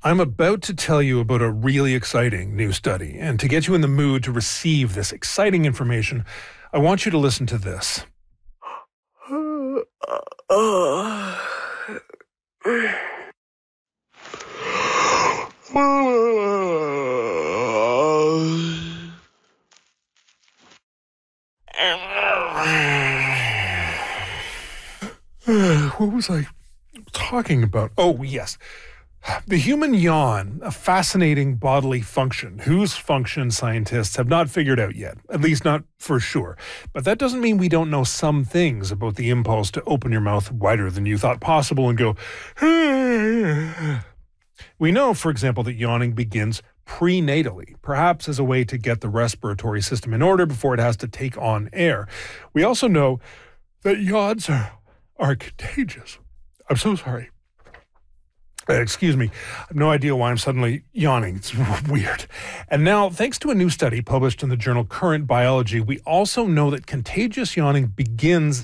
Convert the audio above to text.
I'm about to tell you about a really exciting new study, and to get you in the mood to receive this exciting information, I want you to listen to this. What was I talking about? Oh, yes. The human yawn, a fascinating bodily function whose function scientists have not figured out yet, at least not for sure. But that doesn't mean we don't know some things about the impulse to open your mouth wider than you thought possible and go, We know, for example, that yawning begins prenatally, perhaps as a way to get the respiratory system in order before it has to take on air. We also know that yawns are contagious. I'm so sorry. Excuse me. I have no idea why I'm suddenly yawning. It's weird. And now, thanks to a new study published in the journal Current Biology, we also know that contagious yawning begins